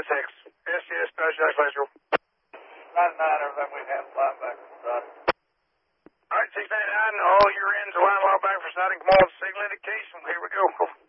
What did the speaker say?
SCS Special. 99, everything we have, flying back from Dot. All right, 699, all your ends, line back for sighting, come on, signal indication. Here we go.